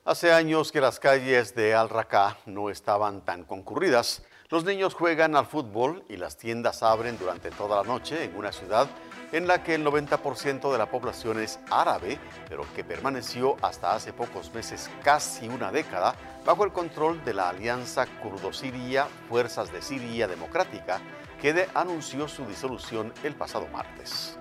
Hace años que las calles de Al-Raqqa no estaban tan concurridas. Los niños juegan al fútbol y las tiendas abren durante toda la noche en una ciudad en la que el 90% de la población es árabe, pero que permaneció hasta hace pocos meses, casi una década, bajo el control de la alianza kurdo-siria Fuerzas de Siria Democrática, que anunció su disolución el pasado martes.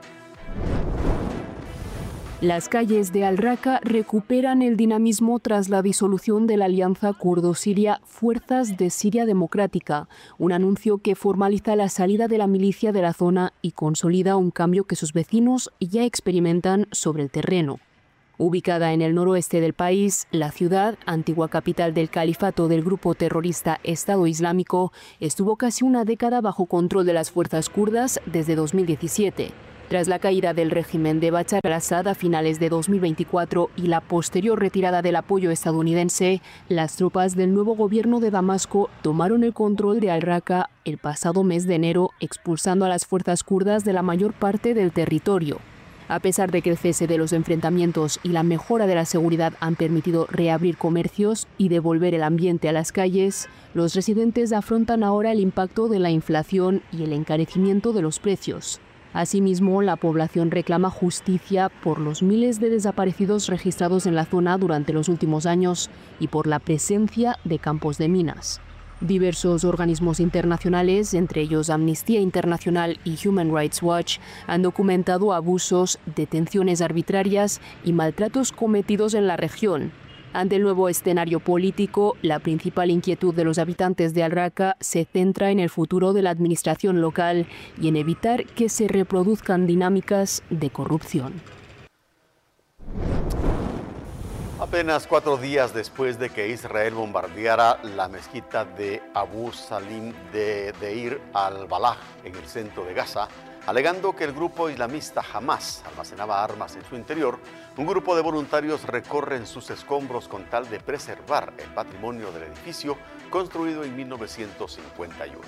Las calles de Al-Raqqa recuperan el dinamismo tras la disolución de la alianza kurdo-siria Fuerzas de Siria Democrática, un anuncio que formaliza la salida de la milicia de la zona y consolida un cambio que sus vecinos ya experimentan sobre el terreno. Ubicada en el noroeste del país, la ciudad, antigua capital del califato del grupo terrorista Estado Islámico, estuvo casi una década bajo control de las fuerzas kurdas desde 2017. Tras la caída del régimen de Bashar al-Assad a finales de 2024 y la posterior retirada del apoyo estadounidense, las tropas del nuevo gobierno de Damasco tomaron el control de Al-Raqqa el pasado mes de enero, expulsando a las fuerzas kurdas de la mayor parte del territorio. A pesar de que el cese de los enfrentamientos y la mejora de la seguridad han permitido reabrir comercios y devolver el ambiente a las calles, los residentes afrontan ahora el impacto de la inflación y el encarecimiento de los precios. Asimismo, la población reclama justicia por los miles de desaparecidos registrados en la zona durante los últimos años y por la presencia de campos de minas. Diversos organismos internacionales, entre ellos Amnistía Internacional y Human Rights Watch, han documentado abusos, detenciones arbitrarias y maltratos cometidos en la región. Ante el nuevo escenario político, la principal inquietud de los habitantes de Al-Raqqa se centra en el futuro de la administración local y en evitar que se reproduzcan dinámicas de corrupción. Apenas 4 días después de que Israel bombardeara la mezquita de Abu Salim de Deir al-Balah en el centro de Gaza, alegando que el grupo islamista Hamas almacenaba armas en su interior, un grupo de voluntarios recorren sus escombros con tal de preservar el patrimonio del edificio construido en 1951.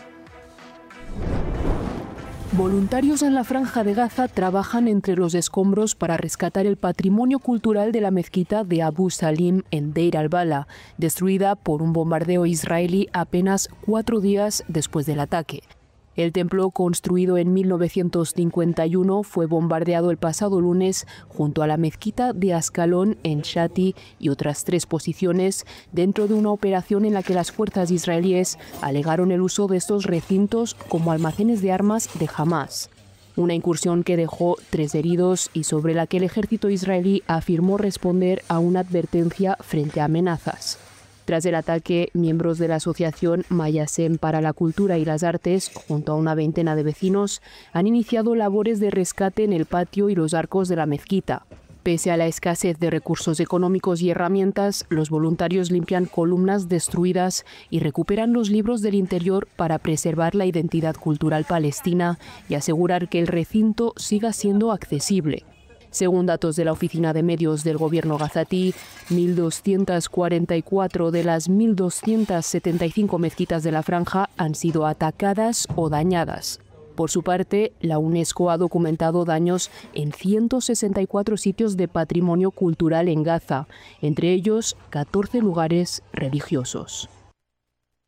Voluntarios en la Franja de Gaza trabajan entre los escombros para rescatar el patrimonio cultural de la mezquita de Abu Salim en Deir al-Balah, destruida por un bombardeo israelí apenas 4 días después del ataque. El templo, construido en 1951, fue bombardeado el pasado lunes junto a la mezquita de Ascalón en Shati y otras 3 posiciones dentro de una operación en la que las fuerzas israelíes alegaron el uso de estos recintos como almacenes de armas de Hamas. Una incursión que dejó 3 heridos y sobre la que el ejército israelí afirmó responder a una advertencia frente a amenazas. Tras el ataque, miembros de la asociación Mayasem para la Cultura y las Artes, junto a una veintena de vecinos, han iniciado labores de rescate en el patio y los arcos de la mezquita. Pese a la escasez de recursos económicos y herramientas, los voluntarios limpian columnas destruidas y recuperan los libros del interior para preservar la identidad cultural palestina y asegurar que el recinto siga siendo accesible. Según datos de la Oficina de Medios del Gobierno gazatí, 1.244 de las 1.275 mezquitas de la franja han sido atacadas o dañadas. Por su parte, la UNESCO ha documentado daños en 164 sitios de patrimonio cultural en Gaza, entre ellos 14 lugares religiosos.